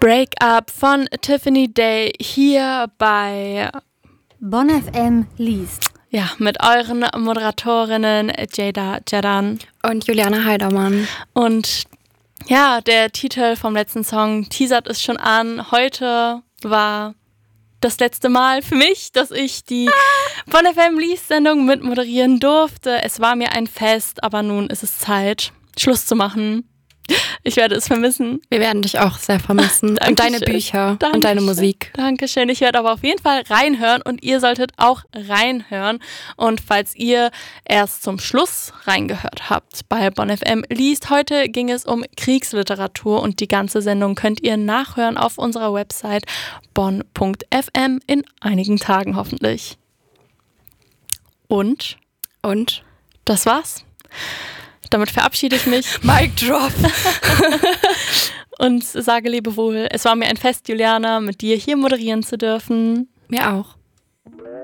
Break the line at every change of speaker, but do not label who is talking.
Break Up von Tiffany Day hier bei
Bonn FM liest.
Ja, mit euren Moderatorinnen Jada Jadan
und Juliane Heidermann.
Und ja, der Titel vom letzten Song teasert es schon an. Heute war das letzte Mal für mich, dass ich die Bonn FM Liest-Sendung mitmoderieren durfte. Es war mir ein Fest, aber nun ist es Zeit, Schluss zu machen. Ich werde es vermissen.
Wir werden dich auch sehr vermissen. Und deine Bücher und deine Musik.
Dankeschön. Ich werde aber auf jeden Fall reinhören und ihr solltet auch reinhören. Und falls ihr erst zum Schluss reingehört habt bei Bonn FM liest, heute ging es um Kriegsliteratur und die ganze Sendung könnt ihr nachhören auf unserer Website bonn.fm in einigen Tagen hoffentlich. Und das war's. Damit verabschiede ich mich.
Mic drop.
Und sage Lebewohl. Es war mir ein Fest, Juliana, mit dir hier moderieren zu dürfen.
Mir auch.